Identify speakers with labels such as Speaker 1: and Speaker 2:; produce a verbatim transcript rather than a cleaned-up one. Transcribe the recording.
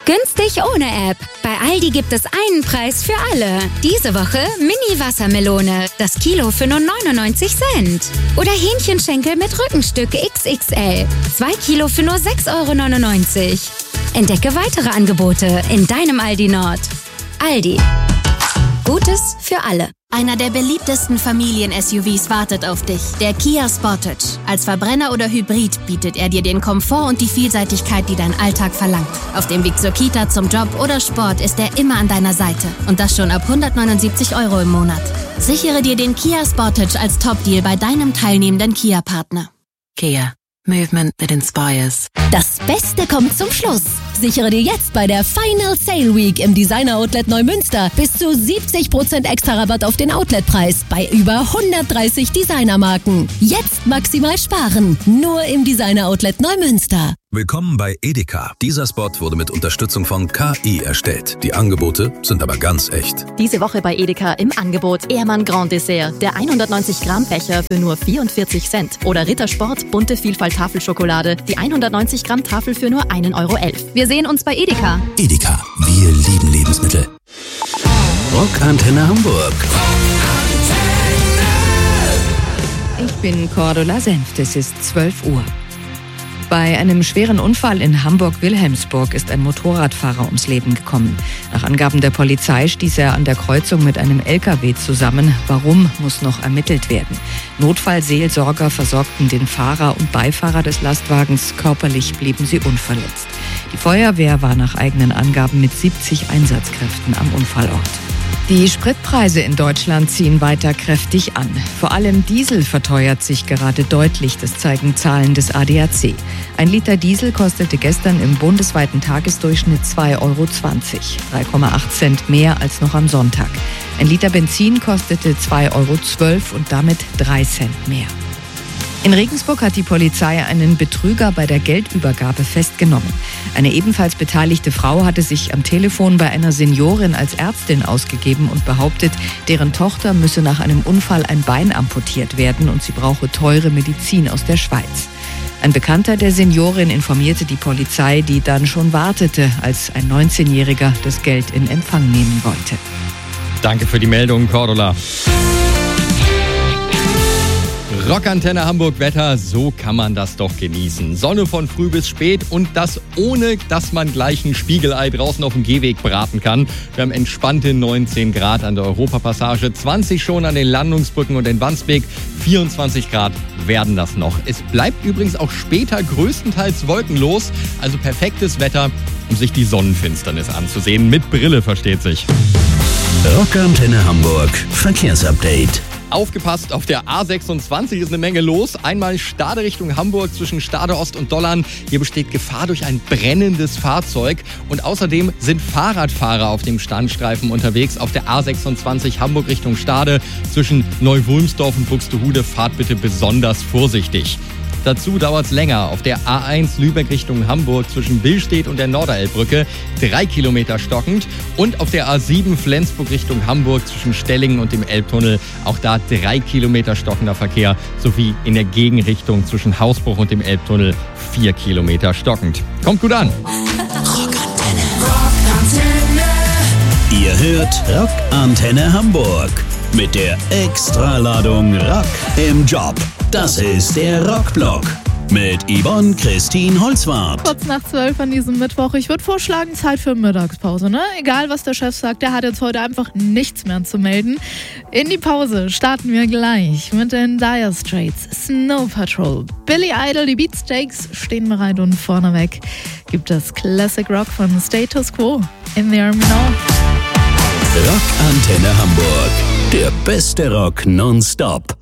Speaker 1: Günstig ohne App. Bei Aldi gibt es einen Preis für alle. Diese Woche Mini-Wassermelone. Das Kilo für nur neunundneunzig Cent. Oder Hähnchenschenkel mit Rückenstück X X L. Zwei Kilo für nur sechs Euro neunundneunzig. Entdecke weitere Angebote in deinem Aldi Nord. Aldi. Gutes für alle.
Speaker 2: Einer der beliebtesten Familien-S U Vs wartet auf dich. Der Kia Sportage. Als Verbrenner oder Hybrid bietet er dir den Komfort und die Vielseitigkeit, die dein Alltag verlangt. Auf dem Weg zur Kita, zum Job oder Sport ist er immer an deiner Seite. Und das schon ab hundertneunundsiebzig Euro im Monat. Sichere dir den Kia Sportage als Top-Deal bei deinem teilnehmenden Kia-Partner.
Speaker 3: Kia. Movement that inspires.
Speaker 4: Das Beste kommt zum Schluss. Sichere dir jetzt bei der Final Sale Week im Designer Outlet Neumünster bis zu siebzig Prozent extra Rabatt auf den Outletpreis bei über hundertdreißig Designermarken. Jetzt maximal sparen. Nur im Designer Outlet Neumünster.
Speaker 5: Willkommen bei Edeka. Dieser Spot wurde mit Unterstützung von K I erstellt. Die Angebote sind aber ganz echt.
Speaker 6: Diese Woche bei Edeka im Angebot Ehrmann Grand Dessert. Der hundertneunzig Gramm Becher für nur vierundvierzig Cent. Oder Rittersport Bunte Vielfalt Tafelschokolade. Die hundertneunzig Gramm Tafel für nur ein Euro elf. Wir sehen uns bei Edeka.
Speaker 5: Edeka. Wir lieben Lebensmittel. Rockantenne Hamburg.
Speaker 7: Ich bin Cordula Senft. Es ist zwölf Uhr. Bei einem schweren Unfall in Hamburg-Wilhelmsburg ist ein Motorradfahrer ums Leben gekommen. Nach Angaben der Polizei stieß er an der Kreuzung mit einem L K W zusammen. Warum, muss noch ermittelt werden. Notfallseelsorger versorgten den Fahrer und Beifahrer des Lastwagens. Körperlich blieben sie unverletzt. Die Feuerwehr war nach eigenen Angaben mit siebzig Einsatzkräften am Unfallort. Die Spritpreise in Deutschland ziehen weiter kräftig an. Vor allem Diesel verteuert sich gerade deutlich, das zeigen Zahlen des A D A C. Ein Liter Diesel kostete gestern im bundesweiten Tagesdurchschnitt zwei Euro zwanzig, drei Komma acht Cent mehr als noch am Sonntag. Ein Liter Benzin kostete zwei Euro zwölf und damit drei Cent mehr. In Regensburg hat die Polizei einen Betrüger bei der Geldübergabe festgenommen. Eine ebenfalls beteiligte Frau hatte sich am Telefon bei einer Seniorin als Ärztin ausgegeben und behauptet, deren Tochter müsse nach einem Unfall ein Bein amputiert werden und sie brauche teure Medizin aus der Schweiz. Ein Bekannter der Seniorin informierte die Polizei, die dann schon wartete, als ein neunzehnjähriger das Geld in Empfang nehmen wollte.
Speaker 8: Danke für die Meldung, Cordula. Rockantenne Hamburg Wetter, so kann man das doch genießen. Sonne von früh bis spät und das ohne, dass man gleich ein Spiegelei draußen auf dem Gehweg braten kann. Wir haben entspannte neunzehn Grad an der Europapassage, zwanzig schon an den Landungsbrücken und in Wandsbek, vierundzwanzig Grad werden das noch. Es bleibt übrigens auch später größtenteils wolkenlos, also perfektes Wetter, um sich die Sonnenfinsternis anzusehen. Mit Brille, versteht sich.
Speaker 5: Rockantenne Hamburg Verkehrsupdate.
Speaker 8: Aufgepasst, auf der A sechsundzwanzig ist eine Menge los. Einmal Stade Richtung Hamburg zwischen Stade Ost und Dollern. Hier besteht Gefahr durch ein brennendes Fahrzeug. Und außerdem sind Fahrradfahrer auf dem Standstreifen unterwegs. Auf der A sechsundzwanzig Hamburg Richtung Stade zwischen Neuwulmsdorf und Buxtehude. Fahrt bitte besonders vorsichtig. Dazu dauert es länger. Auf der A eins Lübeck Richtung Hamburg zwischen Billstedt und der Norderelbbrücke drei Kilometer stockend. Und auf der A sieben Flensburg Richtung Hamburg zwischen Stellingen und dem Elbtunnel auch da drei Kilometer stockender Verkehr. Sowie in der Gegenrichtung zwischen Hausbruch und dem Elbtunnel vier Kilometer stockend. Kommt gut an.
Speaker 5: Rockantenne. Rockantenne. Ihr hört Rockantenne Hamburg mit der Extraladung Rock im Job. Das ist der Rockblock mit Yvonne Christine Holzwarth.
Speaker 9: Kurz nach zwölf an diesem Mittwoch. Ich würde vorschlagen, Zeit für Mittagspause, ne? Egal, was der Chef sagt, der hat jetzt heute einfach nichts mehr zu melden. In die Pause starten wir gleich mit den Dire Straits, Snow Patrol, Billy Idol, die Beatsteaks stehen bereit und vorneweg gibt es Classic Rock von Status Quo. In the Army Now.
Speaker 5: Rockantenne Hamburg, der beste Rock nonstop.